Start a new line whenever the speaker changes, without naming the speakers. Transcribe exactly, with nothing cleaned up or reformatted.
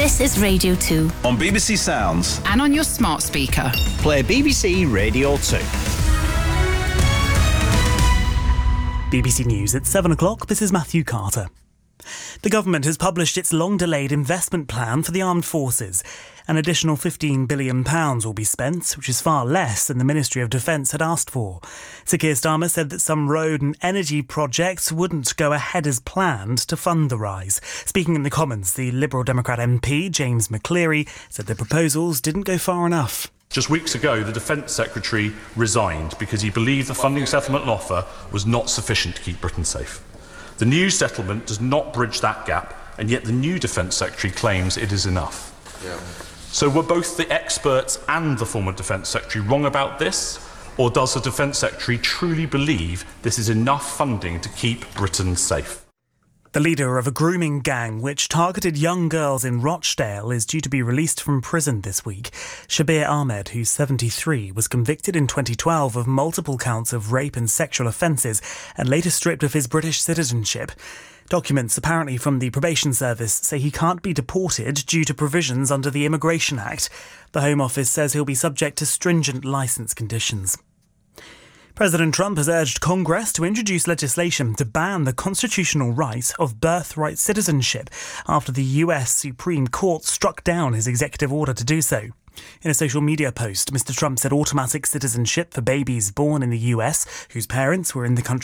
This is Radio two.
On B B C Sounds.
And on your smart speaker.
Play B B C Radio two.
B B C News at seven o'clock. This is Matthew Carter. The government has published its long-delayed investment plan for the armed forces. An additional fifteen billion pounds will be spent, which is far less than the Ministry of Defence had asked for. Sir Keir Starmer said that some road and energy projects wouldn't go ahead as planned to fund the rise. Speaking in the Commons, the Liberal Democrat M P, James McCleary, said the proposals didn't go far enough.
Just weeks ago, the Defence Secretary resigned because he believed the funding settlement offer was not sufficient to keep Britain safe. The new settlement does not bridge that gap, and yet the new Defence Secretary claims it is enough. Yeah. So were both the experts and the former Defence Secretary wrong about this? Or does the Defence Secretary truly believe this is enough funding to keep Britain safe?
The leader of a grooming gang which targeted young girls in Rochdale is due to be released from prison this week. Shabir Ahmed, who's seventy-three, was convicted in twenty twelve of multiple counts of rape and sexual offences and later stripped of his British citizenship. Documents apparently from the probation service say he can't be deported due to provisions under the Immigration Act. The Home Office says he'll be subject to stringent licence conditions. President Trump has urged Congress to introduce legislation to ban the constitutional right of birthright citizenship after the U S Supreme Court struck down his executive order to do so. In a social media post, Mister Trump said automatic citizenship for babies born in the U S whose parents were in the country